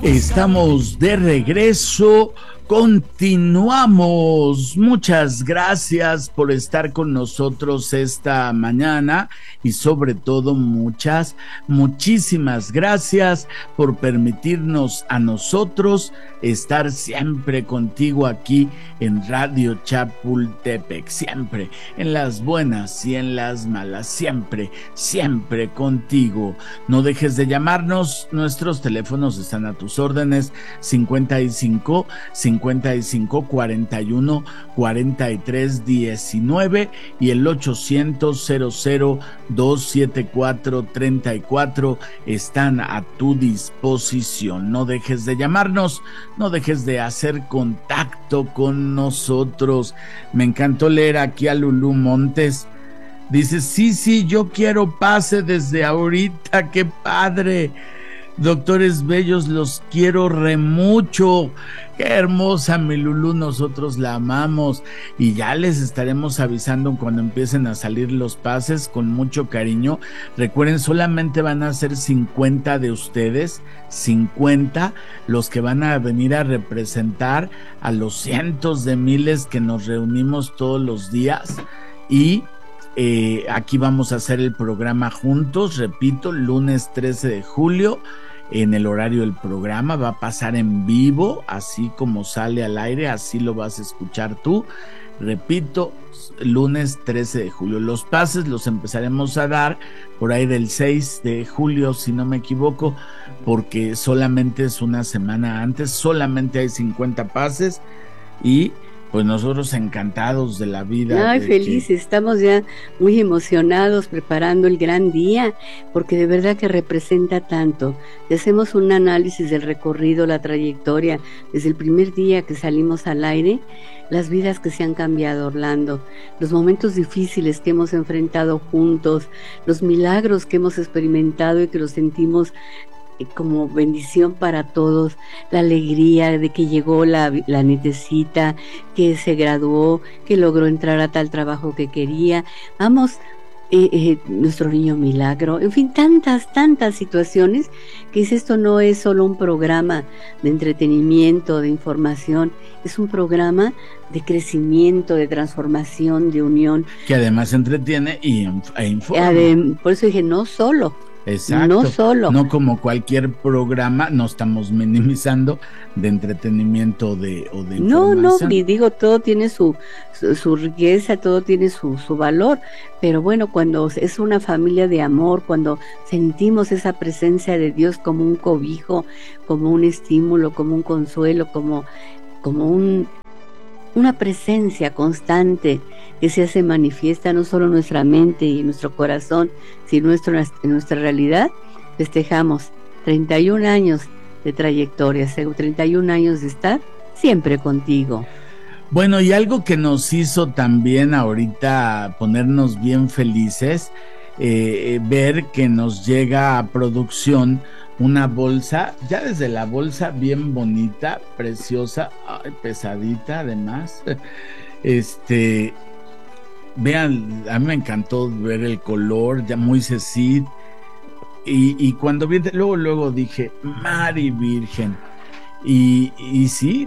Estamos de regreso, continuamos. Muchas gracias por estar con nosotros esta mañana y sobre todo muchísimas gracias por permitirnos a nosotros estar siempre contigo aquí en Radio Chapultepec, siempre en las buenas y en las malas, siempre contigo. No dejes de llamarnos, nuestros teléfonos están a tus órdenes: 55 41 43 19 y el 800 00 274 34 están a tu disposición. No dejes de llamarnos, no dejes de hacer contacto con nosotros. Me encantó leer aquí a Lulú Montes. Dice, sí, yo quiero pase desde ahorita, qué padre. Doctores bellos, los quiero re mucho. Qué hermosa mi Lulú, nosotros la amamos y ya les estaremos avisando cuando empiecen a salir los pases con mucho cariño. Recuerden, solamente van a ser 50 de ustedes, 50 los que van a venir a representar a los cientos de miles que nos reunimos todos los días y aquí vamos a hacer el programa juntos, repito, lunes 13 de julio, en el horario del programa, va a pasar en vivo, así como sale al aire, así lo vas a escuchar tú, repito, lunes 13 de julio. Los pases los empezaremos a dar por ahí del 6 de julio, si no me equivoco, porque solamente es una semana antes, solamente hay 50 pases y pues nosotros encantados de la vida. Ay, felices, estamos ya muy emocionados preparando el gran día, porque de verdad que representa tanto. Y hacemos un análisis del recorrido, la trayectoria, desde el primer día que salimos al aire, las vidas que se han cambiado, Orlando, los momentos difíciles que hemos enfrentado juntos, los milagros que hemos experimentado y que los sentimos como bendición para todos, la alegría de que llegó la nietecita, que se graduó, que logró entrar a tal trabajo que quería, nuestro niño milagro, en fin, tantas situaciones que esto no es solo un programa de entretenimiento, de información, es un programa de crecimiento, de transformación, de unión. Que además entretiene e informa. Por eso dije, no solo. Exacto. No solo. No como cualquier programa, no estamos minimizando de entretenimiento o de información. No, digo, todo tiene su riqueza, todo tiene su valor, pero bueno, cuando es una familia de amor, cuando sentimos esa presencia de Dios como un cobijo, como un estímulo, como un consuelo, como una presencia constante que se hace manifiesta no solo en nuestra mente y en nuestro corazón, sino en nuestra realidad, festejamos 31 años de trayectoria, 31 años de estar siempre contigo. Bueno, y algo que nos hizo también ahorita ponernos bien felices, ver que nos llega a producción una bolsa, ya desde la bolsa bien bonita, preciosa, pesadita además, vean, a mí me encantó ver el color, ya muy Cecid, y cuando vi, luego dije, Mari Virgen, y sí,